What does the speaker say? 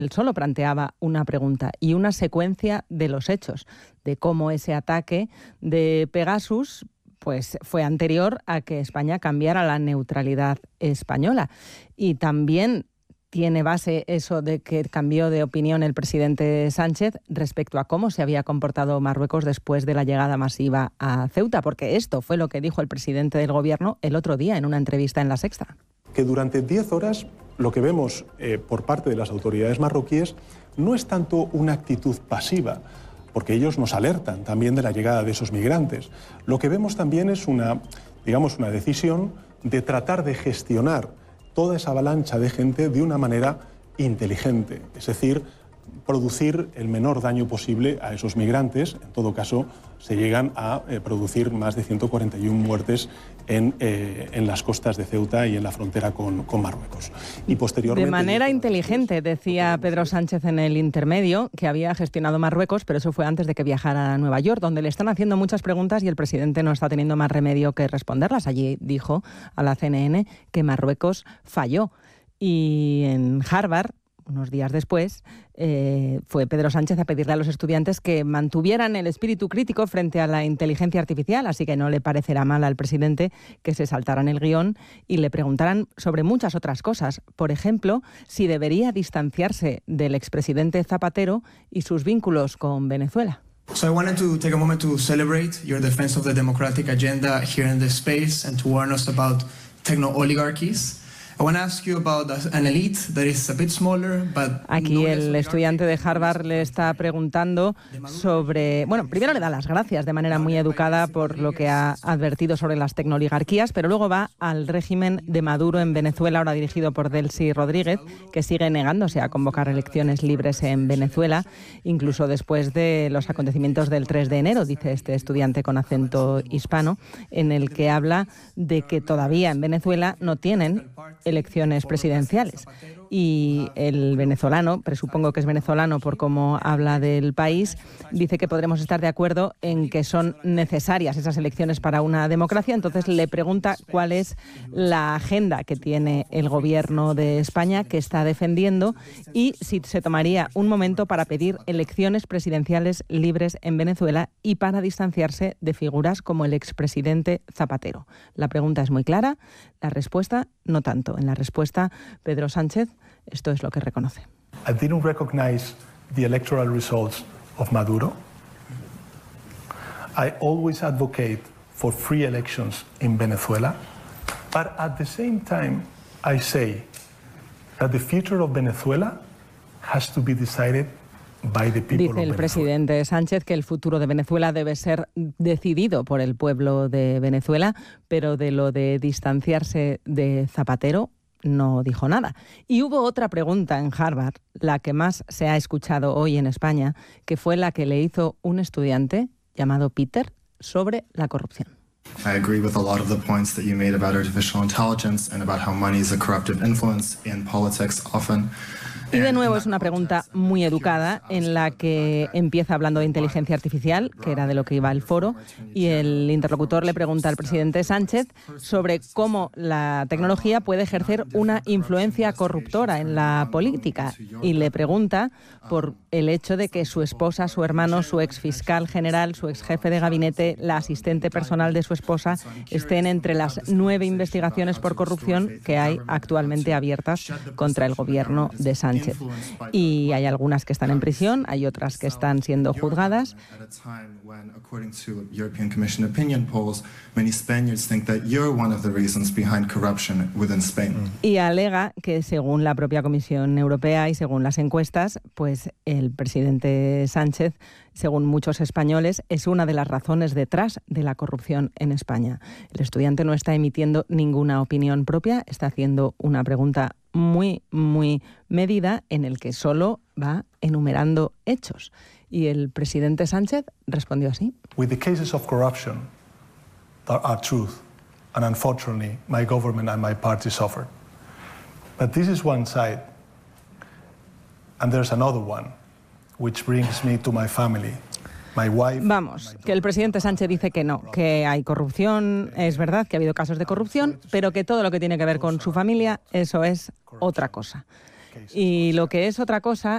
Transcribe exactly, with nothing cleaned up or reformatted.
Él solo planteaba una pregunta y una secuencia de los hechos, de cómo ese ataque de Pegasus pues fue anterior a que España cambiara la neutralidad española. Y también tiene base eso de que cambió de opinión el presidente Sánchez respecto a cómo se había comportado Marruecos después de la llegada masiva a Ceuta, porque esto fue lo que dijo el presidente del Gobierno el otro día en una entrevista en La Sexta. Que durante diez horas lo que vemos eh, por parte de las autoridades marroquíes no es tanto una actitud pasiva, porque ellos nos alertan también de la llegada de esos migrantes. Lo que vemos también es una, digamos, una decisión de tratar de gestionar toda esa avalancha de gente de una manera inteligente, es decir, producir el menor daño posible a esos migrantes. En todo caso, se llegan a eh, producir más de ciento cuarenta y una muertes en, eh, en las costas de Ceuta y en la frontera con, con Marruecos. Y posteriormente... De manera inteligente, decía Pedro Sánchez en el intermedio, que había gestionado Marruecos, pero eso fue antes de que viajara a Nueva York, donde le están haciendo muchas preguntas y el presidente no está teniendo más remedio que responderlas. Allí dijo a la C N N que Marruecos falló. Y en Harvard, unos días después, eh, fue Pedro Sánchez a pedirle a los estudiantes que mantuvieran el espíritu crítico frente a la inteligencia artificial, así que no le parecerá mal al presidente que se saltaran el guión y le preguntaran sobre muchas otras cosas. Por ejemplo, si debería distanciarse del expresidente Zapatero y sus vínculos con Venezuela. So I wanted to take a moment to celebrate your defense of the democratic agenda here in this space and to warn us about techno-oligarchies. Aquí el estudiante de Harvard le está preguntando sobre... Bueno, primero le da las gracias de manera muy educada por lo que ha advertido sobre las tecnooligarquías, pero luego va al régimen de Maduro en Venezuela, ahora dirigido por Delcy Rodríguez, que sigue negándose a convocar elecciones libres en Venezuela, incluso después de los acontecimientos del tres de enero, dice este estudiante con acento hispano, en el que habla de que todavía en Venezuela no tienen elecciones presidenciales. Y el venezolano, presupongo que es venezolano por cómo habla del país, dice que podremos estar de acuerdo en que son necesarias esas elecciones para una democracia. Entonces le pregunta cuál es la agenda que tiene el gobierno de España, que está defendiendo, y si se tomaría un momento para pedir elecciones presidenciales libres en Venezuela y para distanciarse de figuras como el expresidente Zapatero. La pregunta es muy clara, la respuesta no tanto. En la respuesta, Pedro Sánchez, esto es lo que reconoce. I didn't recognize the electoral results of Maduro. I always advocate for free elections in Venezuela, but at the same time I say that the future of Venezuela has to be decided by the people of Venezuela. Dice el presidente Sánchez que el futuro de Venezuela debe ser decidido por el pueblo de Venezuela, pero de lo de distanciarse de Zapatero no dijo nada. Y hubo otra pregunta en Harvard, la que más se ha escuchado hoy en España, que fue la que le hizo un estudiante llamado Peter sobre la corrupción. I agree with a lot of the points that you made about artificial intelligence and about how money is a corruptive influence in politics often. Y de nuevo es una pregunta muy educada en la que empieza hablando de inteligencia artificial, que era de lo que iba el foro, y el interlocutor le pregunta al presidente Sánchez sobre cómo la tecnología puede ejercer una influencia corruptora en la política, y le pregunta por el hecho de que su esposa, su hermano, su ex fiscal general, su ex jefe de gabinete, la asistente personal de su esposa estén entre las nueve investigaciones por corrupción que hay actualmente abiertas contra el gobierno de Sánchez. Y hay algunas que están en prisión, hay otras que están siendo juzgadas. Y alega que según la propia Comisión Europea y según las encuestas, pues el presidente Sánchez, según muchos españoles, es una de las razones detrás de la corrupción en España. El estudiante no está emitiendo ninguna opinión propia, está haciendo una pregunta muy, muy medida en el que solo va enumerando hechos. Y el presidente Sánchez respondió así. With the cases of corruption, there are truth, and unfortunately, my government and my party suffered. But this is one side, and there's another one, which brings me to my family. Vamos, que el presidente Sánchez dice que no, que hay corrupción, es verdad que ha habido casos de corrupción, pero que todo lo que tiene que ver con su familia, eso es otra cosa. Y lo que es otra cosa